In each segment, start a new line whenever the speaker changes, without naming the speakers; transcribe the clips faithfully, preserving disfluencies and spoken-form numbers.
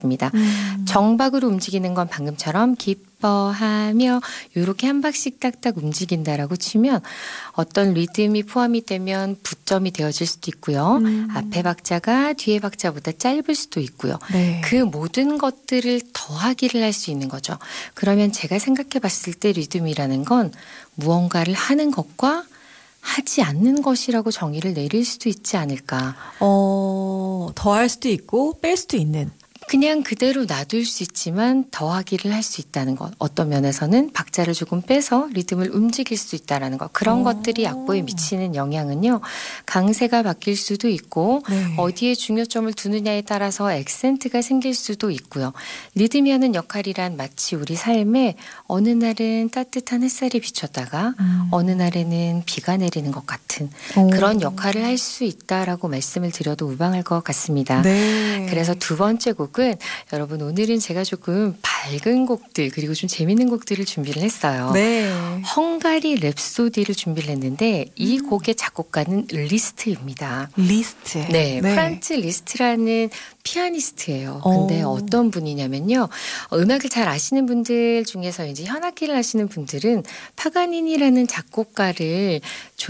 입니다.
음.
정박으로 움직이는 건 방금처럼 기뻐하며 이렇게 한 박씩 딱딱 움직인다라고 치면 어떤 리듬이 포함이 되면 부점이 되어질 수도 있고요.
음.
앞에 박자가 뒤에 박자보다 짧을 수도 있고요.
네.
그 모든 것들을 더하기를 할 수 있는 거죠. 그러면 제가 생각해 봤을 때 리듬이라는 건 무언가를 하는 것과 하지 않는 것이라고 정의를 내릴 수도 있지 않을까.
어, 더할 수도 있고 뺄 수도 있는.
그냥 그대로 놔둘 수 있지만 더하기를 할 수 있다는 것. 어떤 면에서는 박자를 조금 빼서 리듬을 움직일 수 있다는 것. 그런
오.
것들이 악보에 미치는 영향은요. 강세가 바뀔 수도 있고
네.
어디에 중요점을 두느냐에 따라서 액센트가 생길 수도 있고요. 리듬이 하는 역할이란 마치 우리 삶에 어느 날은 따뜻한 햇살이 비쳤다가
음.
어느 날에는 비가 내리는 것 같은
오.
그런 역할을 할 수 있다라고 말씀을 드려도 무방할 것 같습니다.
네.
그래서 두 번째 곡은 여러분 오늘은 제가 조금 밝은 곡들 그리고 좀 재밌는 곡들을 준비를 했어요.
네.
헝가리 랩소디를 준비를 했는데 이
음.
곡의 작곡가는 리스트입니다.
리스트.
네, 프란츠 리스트라는 피아니스트예요. 근데
오.
어떤 분이냐면요. 음악을 잘 아시는 분들 중에서 이제 현악기를 하시는 분들은 파가니니라는 작곡가를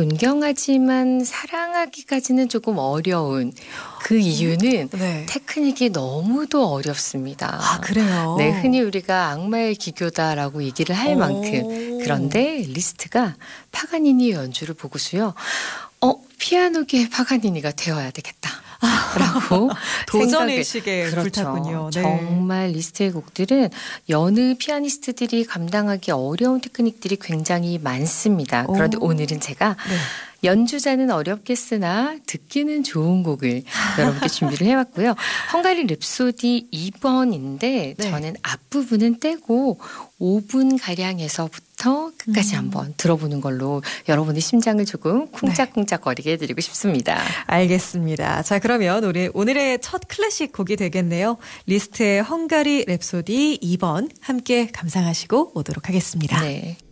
존경하지만 사랑하기까지는 조금 어려운 그 이유는
네.
테크닉이 너무도 어렵습니다.
아, 그래요?
네, 흔히 우리가 악마의 기교다라고 얘기를 할
오.
만큼. 그런데 리스트가 파가니니 연주를 보고서요. 어, 피아노계의 파가니니가 되어야 되겠다. 라고
도전의식에
그렇죠.
불탔군요. 네.
정말 리스트의 곡들은 여느 피아니스트들이 감당하기 어려운 테크닉들이 굉장히 많습니다. 그런데
오.
오늘은 제가
네.
연주자는 어렵겠으나 듣기는 좋은 곡을 여러분께 준비를 해왔고요. 헝가리 랩소디 이 번인데
네.
저는 앞부분은 떼고 오 분가량에서부터 끝까지
음.
한번 들어보는 걸로 여러분의 심장을 조금 쿵짝쿵짝거리게 해드리고 싶습니다.
알겠습니다. 자, 그러면 우리 오늘의 첫 클래식 곡이 되겠네요. 리스트의 헝가리 랩소디 이 번 함께 감상하시고 오도록 하겠습니다.
네.